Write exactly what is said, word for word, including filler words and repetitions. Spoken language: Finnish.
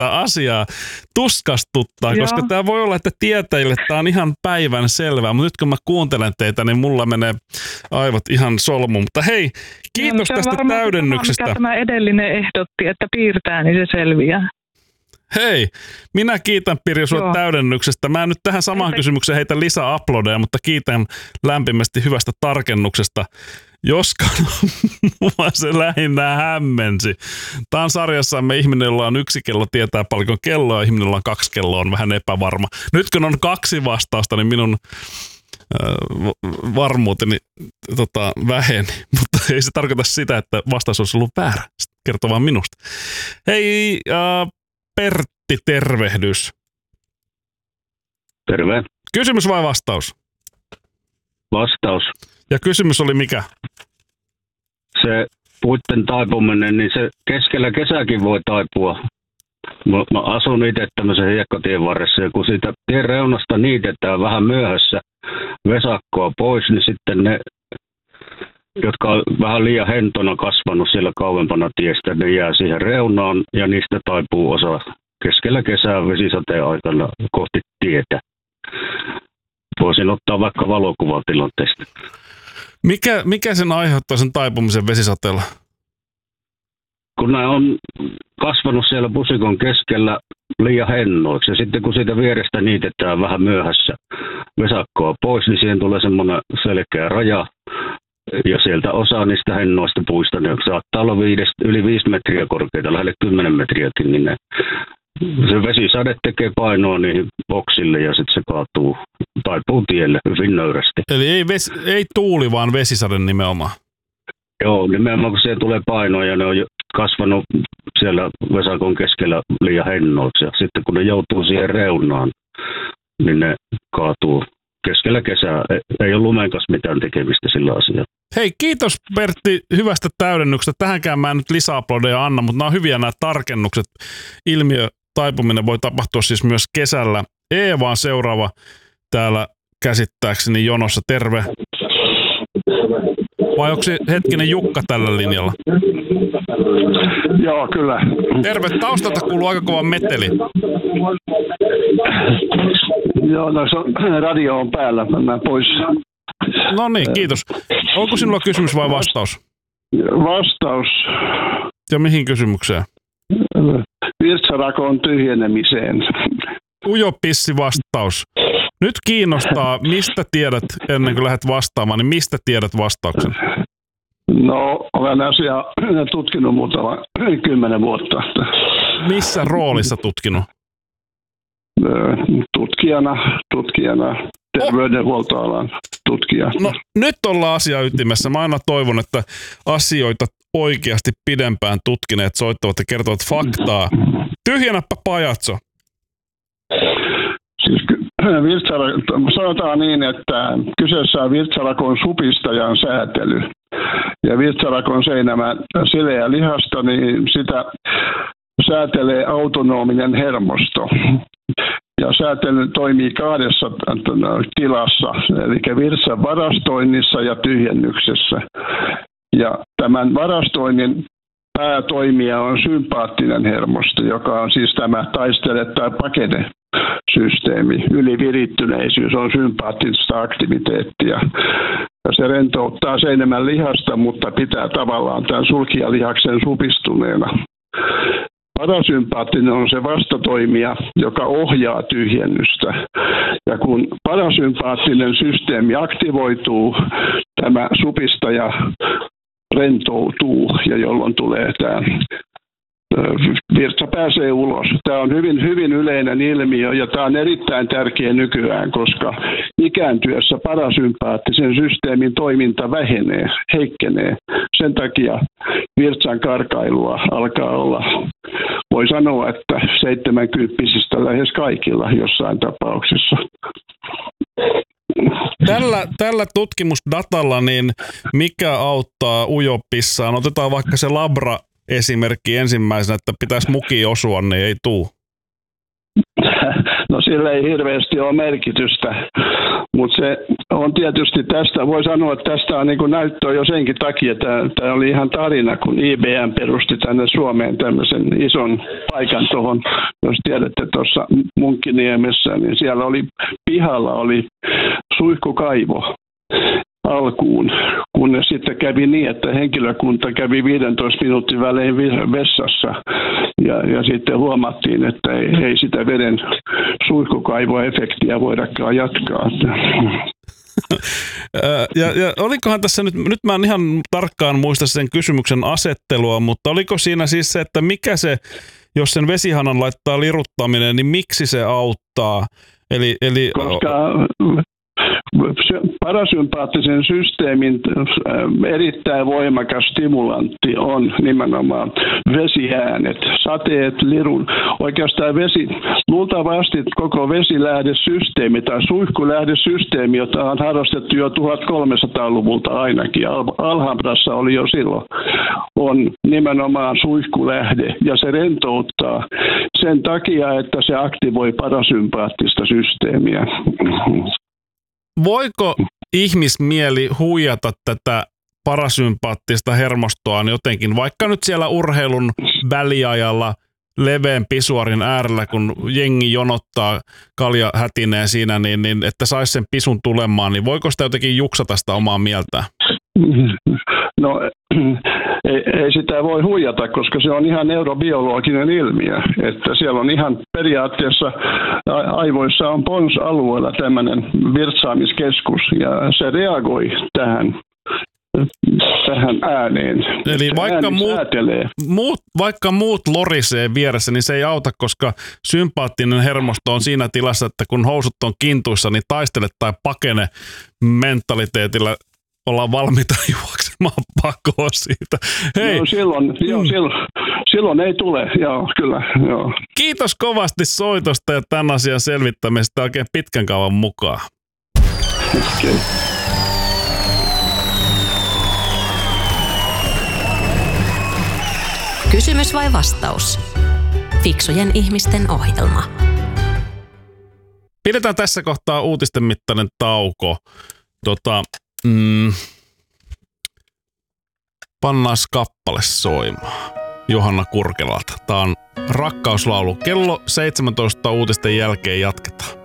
tätä asiaa tuskastuttaa, Joo. koska tämä voi olla, että tietäjille tämä on ihan päivän selvää, mutta nyt kun mä kuuntelen teitä, niin mulla menee aivot ihan solmuun. Mutta hei, kiitos no, tästä täydennyksestä. Sama, mikä tämä edellinen ehdotti, että piirtää, niin se selviää. Hei, minä kiitän Pirjo sinua Joo. täydennyksestä. Mä nyt tähän samaan kysymykseen heitän lisää uploadeja, mutta kiitän lämpimästi hyvästä tarkennuksesta. Joskaan mua se lähinnä hämmensi. Tämä on sarjassamme ihminen, jolla on yksi kello, tietää paljonko kelloa, ja ihminen, jolla on kaksi kelloa, on vähän epävarma. Nyt kun on kaksi vastausta, niin minun äh, varmuuteni tota, väheni. Mutta ei se tarkoita sitä, että vastaus olisi ollut väärä. Se kertoo vaan minusta. Hei, äh, Pertti, tervehdys. Terve. Kysymys vai vastaus? Vastaus. Ja kysymys oli mikä? Se puitten taipuminen, niin se keskellä kesääkin voi taipua. Mä, mä asun itse tämmöisen hiekkatien varressa, ja kun siitä tien reunasta niitetään vähän myöhässä vesakkoa pois, niin sitten ne, jotka on vähän liian hentona kasvanut siellä kauempana tiestä, ne jää siihen reunaan, ja niistä taipuu osa keskellä kesää vesisateen aikana kohti tietä. Voisin ottaa vaikka valokuvatilanteesta. Mikä, mikä sen aiheuttaa sen taipumisen vesisateella? Kun nämä on kasvanut siellä pusikon keskellä liian hennoiksi, ja sitten kun siitä vierestä niitetään vähän myöhässä vesakkoa pois, niin siihen tulee semmoinen selkeä raja, ja sieltä osa niistä hennoista puista, ne saattaa olla viidestä, yli viisi metriä korkeita, lähelle kymmenen metriäkin, niin ne, se vesisade tekee painoa niihin boksille, ja sitten se kaatuu, taipuu tielle hyvin nöyrästi. Eli ei, vesi, ei tuuli, vaan vesisade nimenomaan. Joo, nimenomaan kun siellä tulee painoa, ja ne on kasvanut siellä vesakon keskellä liian hennoiksi, ja sitten kun ne joutuu siihen reunaan, niin ne kaatuu keskellä kesää. Ei ole lumen kanssa mitään tekemistä sillä asialla. Hei, kiitos Pertti hyvästä täydennyksestä. Tähänkään mä en nyt lisäuploadeja anna, mutta nämä on hyviä nämä tarkennukset. Ilmiö taipuminen voi tapahtua siis myös kesällä. Eeva on seuraava täällä käsittääkseni jonossa. Terve. Vai onko se hetkinen Jukka tällä linjalla? Joo, kyllä. Terve. Taustalta kuuluu aika kova meteli. Joo, no se on, radio on päällä. Mennään pois. No niin, kiitos. Onko sinulla kysymys vai vastaus? Vastaus. Ja mihin kysymykseen? Virtsarakon tyhjenemiseen. Ujopissi vastaus. Nyt kiinnostaa, mistä tiedät, ennen kuin lähdet vastaamaan, niin mistä tiedät vastauksen? No, olen asiaa tutkinut muutama kymmenen vuotta. Missä roolissa tutkinut? Tutkijana, tutkijana, terveydenhuoltoalan tutkija. No, nyt ollaan asia ytimessä. Mä aina toivon, että asioita oikeasti pidempään tutkineet soittavat ja kertovat faktaa. Tyhjänäpä pajatso. Siis virtsara, sanotaan niin, että kyseessä on virtsarakon supistajan säätely. Ja virtsarakon seinämä sileä lihasta, niin sitä säätelee autonominen hermosto. Ja säätely toimii kahdessa tilassa, eli virtsan varastoinnissa ja tyhjennyksessä. Ja tämän varastoinnin päätoimija on sympaattinen hermosto, joka on siis tämä taistele- tai pakene-systeemi. Ylivirittyneisyys on sympaattista aktiviteettia. Ja se rentouttaa seinämän lihasta, mutta pitää tavallaan tämän sulkijalihaksen supistuneena. Parasympaattinen on se vastatoimija, joka ohjaa tyhjennystä. Ja kun parasympaattinen systeemi aktivoituu, tämä supistaja rentoutuu, ja jolloin tulee tämä virtsa pääsee ulos. Tämä on hyvin, hyvin yleinen ilmiö, ja tämä on erittäin tärkeä nykyään, koska ikääntyessä parasympaattisen systeemin toiminta vähenee, heikkenee. Sen takia virtsan karkailua alkaa olla, voi sanoa, että seitsemänkymppisistä lähes kaikilla jossain tapauksessa. Tällä, tällä tutkimusdatalla, niin mikä auttaa ujopissaan? Otetaan vaikka se labra-esimerkki ensimmäisenä, että pitäisi muki osua, niin ei tuu. No sillä ei hirveästi ole merkitystä, Mutta se on tietysti tästä, voi sanoa, että tästä on niin näyttöä jo senkin takia. Tämä oli ihan tarina, kun I B M perusti tänne Suomeen tämmöisen ison paikan tuohon, jos tiedätte tuossa Munkkiniemessä, niin siellä oli pihalla oli suihkukaivo alkuun, kunnes sitten kävi niin, että henkilökunta kävi viidentoista minuutin välein vessassa ja, ja sitten huomattiin, että ei, ei sitä veden suihkukaivoefektiä voidakaan jatkaa. Ja, ja olikohan tässä nyt, nyt mä en ihan tarkkaan muista sen kysymyksen asettelua, mutta oliko siinä siis se, että mikä se, jos sen vesihanan laittaa liruttaminen, niin miksi se auttaa? Eli, eli Koska parasympaattisen systeemin erittäin voimakas stimulantti on nimenomaan vesiäänet, sateet, lirun. Oikeastaan vesi, luultavasti koko vesilähdesysteemi tai suihkulähdesysteemi, jota on harrastettu jo tuhatkolmesataaluvulta ainakin, Alhambrassa oli jo silloin, on nimenomaan suihkulähde ja se rentouttaa sen takia, että se aktivoi parasympaattista systeemiä. Voiko ihmismieli huijata tätä parasympaattista hermostoaan jotenkin, vaikka nyt siellä urheilun väliajalla leveän pisuarin äärellä, kun jengi jonottaa kalja hätineen siinä, niin, niin että saisi sen pisun tulemaan, niin voiko sitä jotenkin juksata sitä omaa mieltään? No ei, ei sitä voi huijata, koska se on ihan neurobiologinen ilmiö. Että siellä on ihan periaatteessa aivoissa on pons-alueella tämmöinen virtsaamiskeskus ja se reagoi tähän. tähän ääneen. Eli vaikka muut, muut, vaikka muut lorisee vieressä, niin se ei auta, koska sympaattinen hermosto on siinä tilassa, että kun housut on kintuissa, niin taistele tai pakene mentaliteetillä ollaan valmiita juoksemaan pakoon siitä. Hei. No silloin, mm. joo, silloin, silloin ei tule, joo, kyllä. Joo. Kiitos kovasti soitosta ja tämän asian selvittämisestä oikein pitkän kauan mukaan. Okay. Kysymys vai vastaus? Fiksujen ihmisten ohjelma. Pidetään tässä kohtaa uutisten mittainen tauko. Tota, mm, pannaan kappale soimaan Johanna Kurkelalta. Tää on rakkauslaulu. Kello seitsemäntoista uutisten jälkeen jatketaan.